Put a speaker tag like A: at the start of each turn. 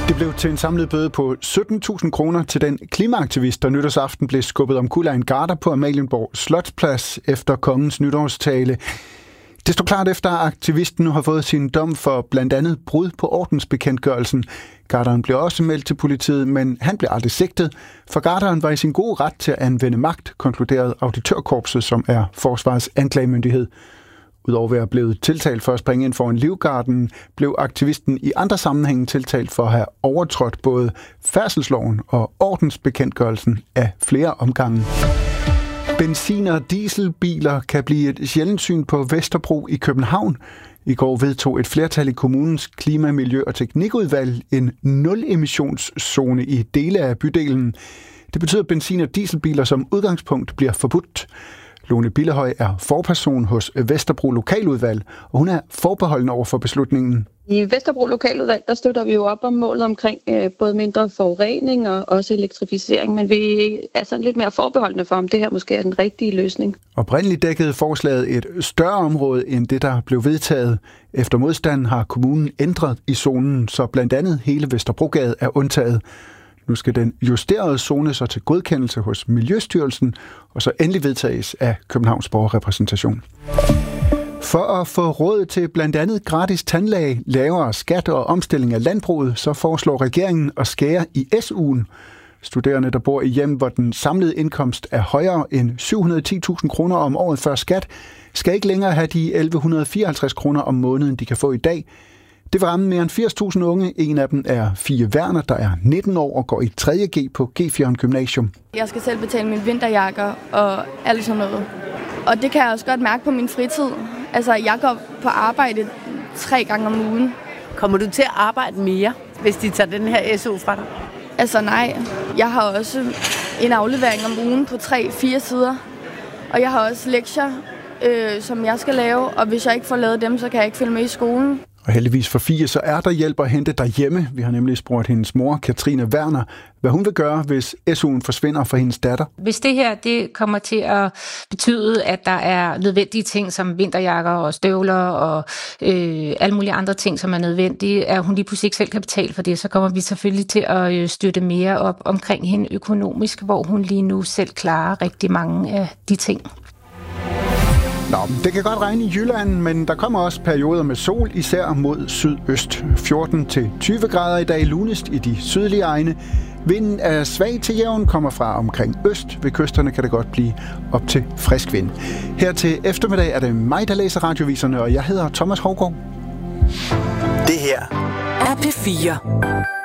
A: Det blev til en samlet bøde på 17.000 kroner til den klimaaktivist, der nytårsaften blev skubbet omkuld af en garder på Amalienborg Slotsplads efter kongens nytårstale. Det stod klart efter, at aktivisten nu har fået sin dom for blandt andet brud på ordensbekendtgørelsen. Garderen blev også meldt til politiet, men han blev aldrig sigtet, for garderen var i sin gode ret til at anvende magt, konkluderede auditørkorpset, som er forsvarets anklagemyndighed. Udover at være blevet tiltalt for at springe ind for en livgarden, blev aktivisten i andre sammenhænge tiltalt for at have overtrådt både færdselsloven og ordensbekendtgørelsen af flere omgange. Benzin- og dieselbiler kan blive et sjældent syn på Vesterbro i København. I går vedtog et flertal i kommunens klima-, miljø- og teknikudvalg en nul-emissionszone i dele af bydelen. Det betyder, at benzin- og dieselbiler som udgangspunkt bliver forbudt. Lone Billehøj er forperson hos Vesterbro Lokaludvalg, og hun er forbeholden over for beslutningen.
B: I Vesterbro Lokaludvalg, der støtter vi jo op om målet omkring både mindre forurening og også elektrificering, men vi er sådan lidt mere forbeholdende for, om det her måske er den rigtige løsning.
A: Oprindeligt dækkede forslaget et større område end det, der blev vedtaget. Efter modstanden har kommunen ændret i zonen, så blandt andet hele Vesterbrogade er undtaget. Nu skal den justerede zone så til godkendelse hos Miljøstyrelsen, og så endelig vedtages af Københavns Borgerrepræsentation. For at få råd til blandt andet gratis tandlæge, lavere skat og omstilling af landbruget, så foreslår regeringen at skære i SU'en. Studerende, der bor i hjem, hvor den samlede indkomst er højere end 710.000 kroner om året før skat, skal ikke længere have de 1.154 kroner om måneden, de kan få i dag. Det vil ramme mere end 80.000 unge. En af dem er Fie Werner, der er 19 år og går i 3.G på G4 Gymnasium.
C: Jeg skal selv betale mine vinterjakker og alt sådan noget. Og det kan jeg også godt mærke på min fritid. Altså, jeg går på arbejde 3 gange om ugen.
D: Kommer du til at arbejde mere, hvis de tager den her SU fra dig?
C: Altså nej. Jeg har også en aflevering om ugen på 3-4 sider. Og jeg har også lektier, som jeg skal lave. Og hvis jeg ikke får lavet dem, så kan jeg ikke følge med i skolen.
A: Og heldigvis for Fie, så er der hjælp at hente derhjemme. Vi har nemlig spurgt hendes mor, Katrine Werner, hvad hun vil gøre, hvis SU'en forsvinder fra hendes datter.
E: Hvis det her det kommer til at betyde, at der er nødvendige ting som vinterjakker og støvler og alle mulige andre ting, som er nødvendige, at hun lige pludselig ikke selv kan betale for det, så kommer vi selvfølgelig til at støtte mere op omkring hende økonomisk, hvor hun lige nu selv klarer rigtig mange af de ting.
A: Nå, det kan godt regne i Jylland, men der kommer også perioder med sol, især mod sydøst. 14-20 grader i dag lunest i de sydlige egne. Vinden er svag til jævn, kommer fra omkring øst. Ved kysterne kan det godt blive op til frisk vind. Her til eftermiddag er det mig, der læser radioviserne, og jeg hedder Thomas Hougaard.
F: Det her er P4.